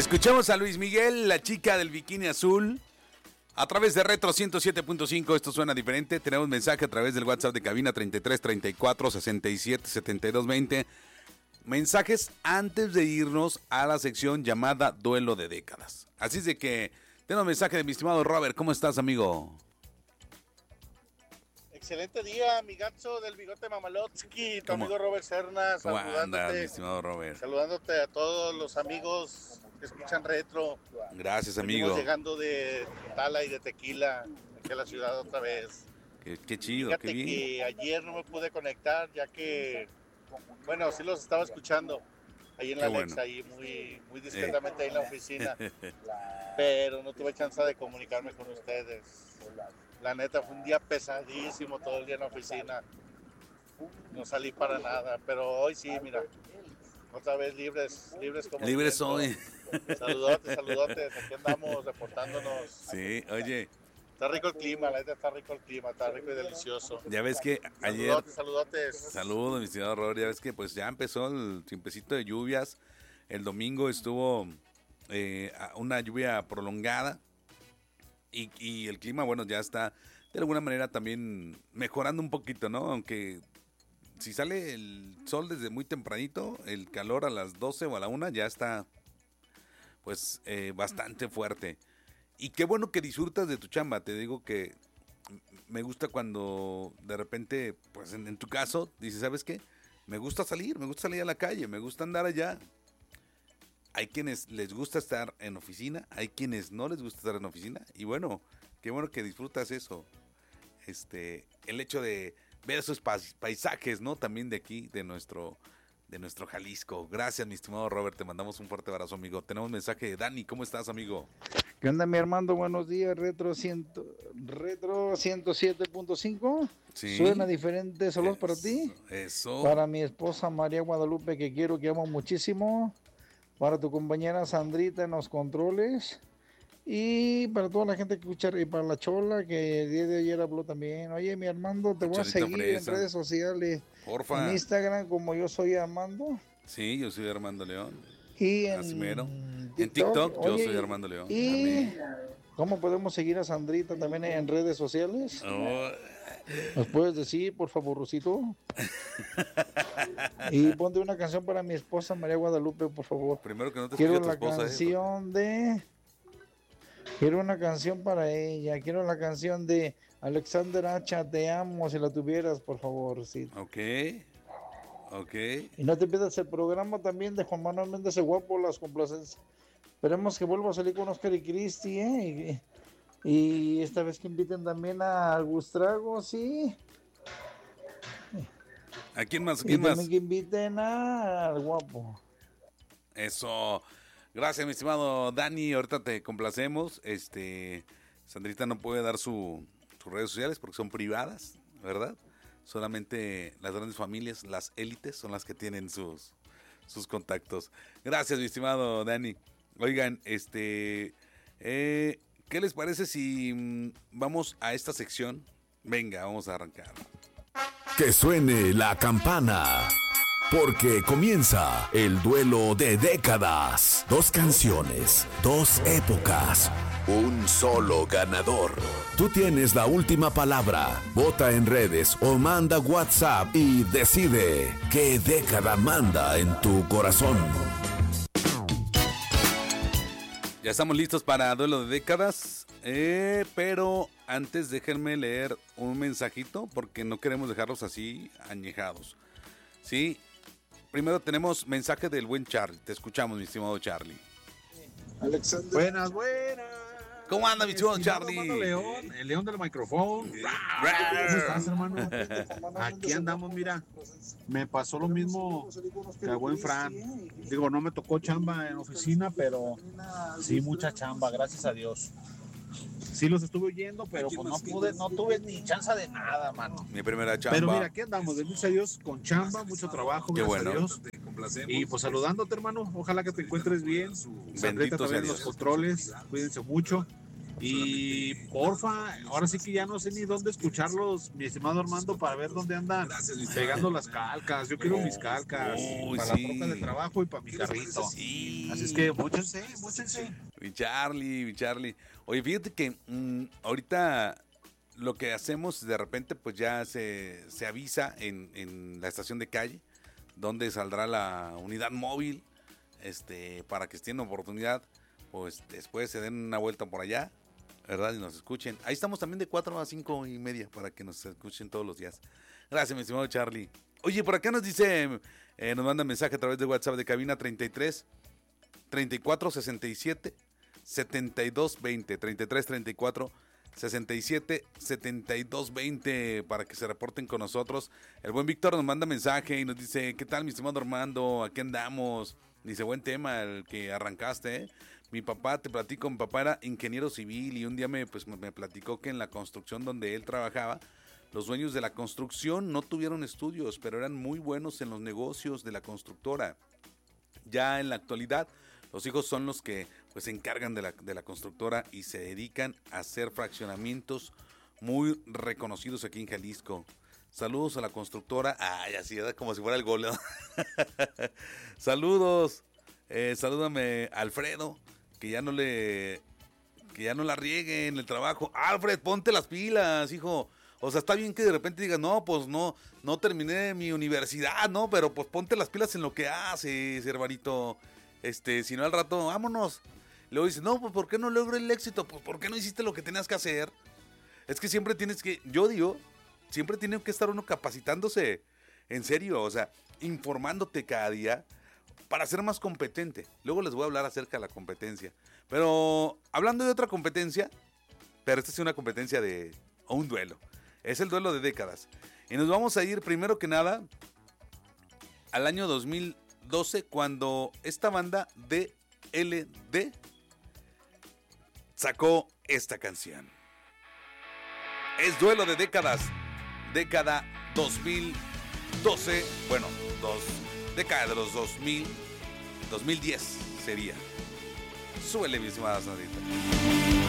Escuchamos a Luis Miguel, la chica del bikini azul. A través de Retro 107.5, esto suena diferente. Tenemos mensaje a través del WhatsApp de cabina 33 34 67 72 20. Mensajes antes de irnos a la sección llamada Duelo de Décadas. Así es de que tengo un mensaje de mi estimado Robert. ¿Cómo estás, amigo? Excelente día, amigazo del bigote Mamalotsky, tu amigo Robert Serna, saludándote, mi estimado Robert. Saludándote a todos los amigos que escuchan Retro. Gracias, amigo. Estamos llegando de Tala y de Tequila, aquí a la ciudad otra vez. Qué chido, Fíjate qué bien. Que ayer no me pude conectar, ya que, bueno, sí los estaba escuchando ahí en la Alexa, ahí muy discretamente ahí en la oficina, pero no tuve chance de comunicarme con ustedes. La neta, fue un día pesadísimo todo el día en la oficina. No salí para nada, pero hoy sí, mira, otra vez libres como libres hoy. Saludotes, aquí andamos reportándonos. Sí, oye. Está rico el clima, la neta está rico el clima, está rico y delicioso. Ya ves que ayer... Saludotes. Saludos, mi estimado Robert, ya ves que pues ya empezó el tiempecito de lluvias. El domingo estuvo una lluvia prolongada. Y el clima, bueno, ya está de alguna manera también mejorando un poquito, ¿no? Aunque si sale el sol desde muy tempranito, el calor a las 12 o a la 1 ya está, pues, bastante fuerte. Y qué bueno que disfrutas de tu chamba. Te digo que me gusta cuando de repente, pues en tu caso, dices, ¿sabes qué? Me gusta salir a la calle, me gusta andar allá. Hay quienes les gusta estar en oficina, hay quienes no les gusta estar en oficina. Y bueno, qué bueno que disfrutas eso. El hecho de ver esos paisajes, ¿no? También de aquí, de nuestro Jalisco. Gracias, mi estimado Robert, te mandamos un fuerte abrazo, amigo. Tenemos mensaje de Dani, ¿cómo estás, amigo? ¿Qué onda, mi Armando? Buenos días, Retro 107.5. Sí. Suena diferente, saludos para ti. Eso. Para mi esposa María Guadalupe, que quiero, que amo muchísimo. Para tu compañera Sandrita en los controles. Y para toda la gente que escucha, y para la Chola, que el día de ayer habló también. Oye, mi Armando, te voy a seguir en redes sociales. Porfa. En Instagram, como yo soy Armando. Sí, yo soy Armando León. Y en TikTok, yo soy Armando León. ¿Y cómo podemos seguir a Sandrita también en redes sociales? ¿Nos puedes decir, por favor, Rosito? Y ponte una canción para mi esposa María Guadalupe, por favor. Primero que no te quiero tu esposa, Quiero una canción para ella. Quiero la canción de Alexander Hacha, Te amo, si la tuvieras, por favor, Rosito. Ok. Y no te pierdas el programa también de Juan Manuel Méndez el Guapo, las complacencias. Esperemos que vuelva a salir con Oscar y Cristi, ¿eh? Y esta vez que inviten también a Gustrago, sí. ¿A quién más? También que inviten al Guapo. Eso. Gracias, mi estimado Dani. Ahorita te complacemos. Sandrita no puede dar sus redes sociales porque son privadas, ¿verdad? Solamente las grandes familias, las élites, son las que tienen sus contactos. Gracias, mi estimado Dani. Oigan, ¿qué les parece si vamos a esta sección? Venga, vamos a arrancar. Que suene la campana, porque comienza el duelo de décadas. 2 canciones, 2 épocas, un solo ganador. Tú tienes la última palabra. Vota en redes o manda WhatsApp y decide qué década manda en tu corazón. Ya estamos listos para duelo de décadas, pero antes déjenme leer un mensajito porque no queremos dejarlos así añejados. Sí, primero tenemos mensaje del buen Charlie. Te escuchamos, mi estimado Charlie. Alexander. Buenas. ¿Cómo anda, mi estimado Charlie? León, el león del micrófono. ¿Cómo estás, hermano? Aquí andamos, mira. Me pasó lo mismo que a buen Fran. Digo, no me tocó chamba en oficina, pero sí mucha chamba, gracias a Dios. Sí los estuve oyendo, pero pues no tuve ni chance de nada, mano. Mi primera chamba. Pero mira, aquí andamos, gracias a Dios, con chamba, mucho trabajo, qué gracias bueno. a Dios. Y pues saludándote, hermano, ojalá que te encuentres bien. Sandrita también en los controles, cuídense mucho. Y porfa, ahora sí que ya no sé ni dónde escucharlos, mi estimado Armando, para ver dónde andan pegando las calcas. Yo quiero mis calcas para la troca de trabajo y para mi carrito. Sí. Así es que móchense. Mi Charlie. Oye, fíjate que ahorita lo que hacemos de repente pues ya se avisa en la estación de calle donde saldrá la unidad móvil para que estén en oportunidad, pues después se den una vuelta por allá, ¿verdad? Y nos escuchen. Ahí estamos también de 4 a 5 y media para que nos escuchen todos los días. Gracias, mi estimado Charlie. Oye, por acá nos dice, nos manda mensaje a través de WhatsApp de cabina 33 34 67 72 20 33 34 67 72 20 para que se reporten con nosotros. El buen Víctor nos manda mensaje y nos dice: ¿qué tal, mi estimado Armando? Aquí andamos. Dice: buen tema el que arrancaste, ¿eh? Mi papá, te platico, mi papá era ingeniero civil y un día me platicó que en la construcción donde él trabajaba, los dueños de la construcción no tuvieron estudios, pero eran muy buenos en los negocios de la constructora. Ya en la actualidad, los hijos son los que pues se encargan de la constructora y se dedican a hacer fraccionamientos muy reconocidos aquí en Jalisco. Saludos a la constructora. Ay, así era como si fuera el gol, ¿no? Saludos. Salúdame Alfredo, que ya no la riegue en el trabajo. Alfred, ponte las pilas, hijo. O sea, está bien que de repente digas: no, pues no terminé mi universidad, ¿no? Pero pues ponte las pilas en lo que haces, hermanito. Si no, al rato, vámonos. Luego dices: no, pues ¿por qué no logré el éxito? Pues ¿por qué no hiciste lo que tenías que hacer? Es que siempre siempre tiene que estar uno capacitándose, en serio, o sea, informándote cada día para ser más competente. Luego les voy a hablar acerca de la competencia. Pero hablando de otra competencia, pero esta es una competencia o un duelo. Es el duelo de décadas. Y nos vamos a ir primero que nada al año 2012, cuando esta banda DLD sacó esta canción. Es duelo de décadas. Década 2012. Bueno, década de los 2000. 2010 sería. Súbele, mi estimada Sandrita.